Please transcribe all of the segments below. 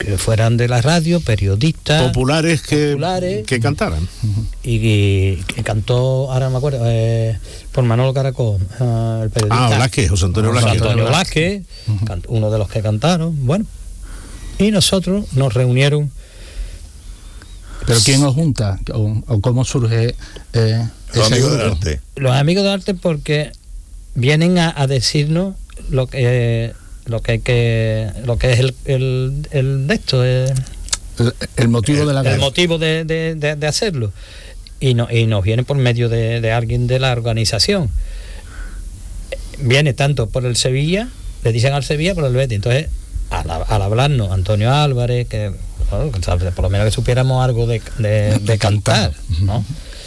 que fueran de la radio, periodistas populares que cantaran. Y que cantó, ahora no me acuerdo, por Manolo Caracol, el periodista. Blázquez, José Antonio Blázquez, uno de los que cantaron. Bueno, y nosotros nos reunieron. ¿Pero quién os junta? ¿O cómo surge los amigos del arte? Los amigos del arte, porque vienen a decirnos lo que es el de esto, el motivo de la el motivo de hacerlo, y nos viene por medio de alguien de la organización. Viene tanto por el Sevilla, le dicen al Sevilla, por el Betis. Entonces, al hablarnos Antonio Álvarez, que por lo menos que supiéramos algo de cantar, ¿no?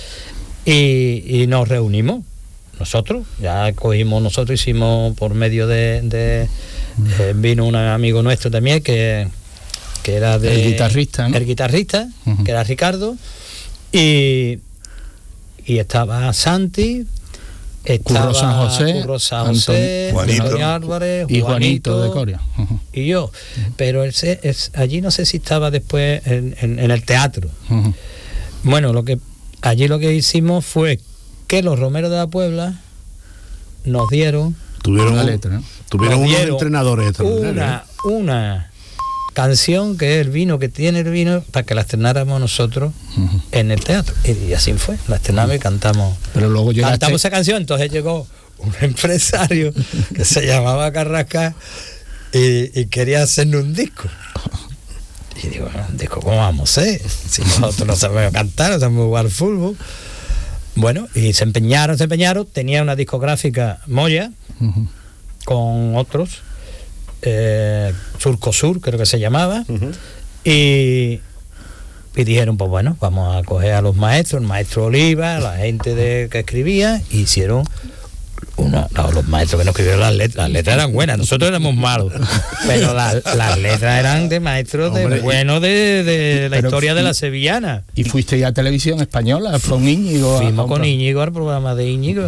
Y nos reunimos nosotros, hicimos por medio vino un amigo nuestro también que era el guitarrista, ¿no? El guitarrista, que era Ricardo, y estaba Santi, estaba Curro San José, Antonio Álvarez y Juanito de Coria, y yo. Pero allí no sé si estaba después en el teatro. Bueno, allí lo que hicimos fue que los Romeros de la Puebla nos dieron tuvieron unos entrenadores una canción que es el vino, que tiene el vino, para que la estrenáramos nosotros en el teatro. Y así fue, la estrenamos y cantamos. Pero luego cantamos esa canción. Entonces llegó un empresario que se llamaba Carrascal y quería hacernos un disco. Y digo, ¿un disco cómo vamos a hacer? Si nosotros no sabemos cantar, no sabemos jugar al fútbol. Bueno, y se empeñaron. Tenía una discográfica Moya, con otros, Surcosur creo que se llamaba, y dijeron, pues bueno, vamos a coger a los maestros, el maestro Oliva, la gente que escribía, y hicieron los maestros que nos escribieron las letras eran buenas, nosotros éramos malos, pero las letras eran de maestros de la historia de la sevillana. ¿Y fuiste ya a Televisión Española con Íñigo? Fuimos con Íñigo al programa de Íñigo.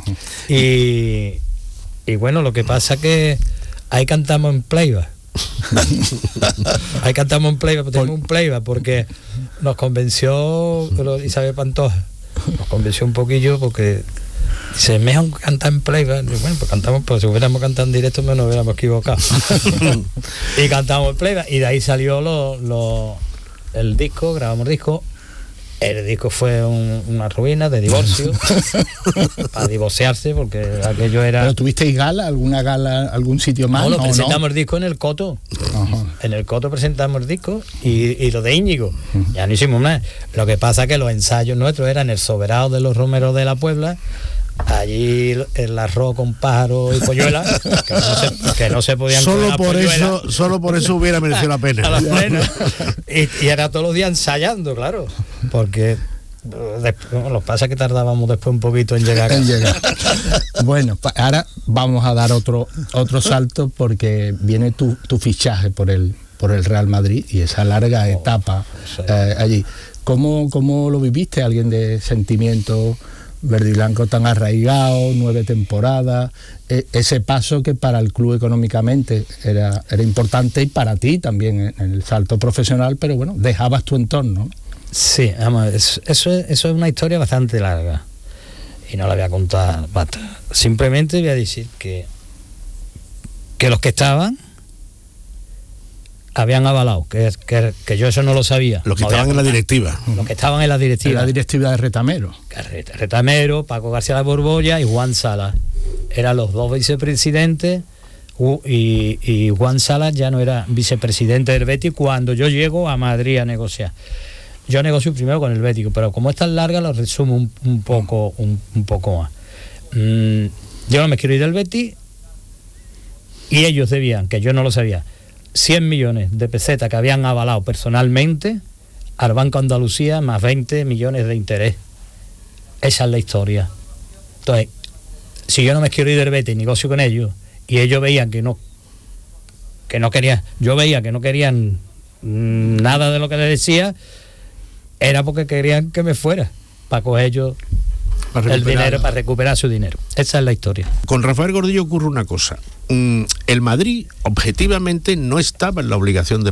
Y bueno, lo que pasa que ahí cantamos en playback. Tenemos un playback porque nos convenció Isabel Pantoja. Nos convenció un poquillo porque dice, mejor cantar en playback. Y bueno, pues cantamos, pero si hubiéramos cantado en directo no nos hubiéramos equivocado. Y cantamos en playback, y de ahí salió el disco, grabamos disco. El disco fue una ruina de divorcio, para divorciarse, porque aquello era... ¿Pero tuvisteis alguna gala, algún sitio más? No, presentamos el disco en el Coto. En el Coto presentamos el disco y lo de Íñigo. Ya no hicimos más. Lo que pasa es que los ensayos nuestros eran el Soberano de los Romeros de la Puebla, allí el arroz con pájaro y polluela, que no se podían solo por eso hubiera merecido la pena. Y era todos los días ensayando, claro, porque lo que pasa es que tardábamos después un poquito en llegar. Bueno, ahora vamos a dar otro salto, porque viene tu fichaje por el Real Madrid y esa larga etapa allí. ¿Cómo lo viviste? Alguien de sentimiento verde y blanco tan arraigado, 9 temporadas, ese paso que para el club económicamente era importante, y para ti también en el salto profesional, pero bueno, dejabas tu entorno. Sí, eso es una historia bastante larga y no la voy a contar. Simplemente voy a decir que los que estaban habían avalado, que yo eso no lo sabía. Los que estaban en la directiva. Los que estaban en la directiva. En la directiva de Retamero. Retamero, Paco García de Borbolla y Juan Salas. Eran los dos vicepresidentes, y Juan Salas ya no era vicepresidente del Betis cuando yo llego a Madrid a negociar. Yo negocio primero con el Betis, pero como es tan larga lo resumo un poco más. Yo no me quiero ir del Betis, y ellos debían, que yo no lo sabía, 100 millones de pesetas que habían avalado personalmente al Banco Andalucía, más 20 millones de interés. Esa es la historia. Entonces, si yo no me quiero ir del Betis, negocio con ellos, y ellos veían que no querían, yo veía que no querían nada de lo que les decía, era porque querían que me fuera, para coger ellos el dinero, para recuperar su dinero. Esa es la historia. Con Rafael Gordillo ocurre una cosa. El Madrid objetivamente no estaba en la obligación de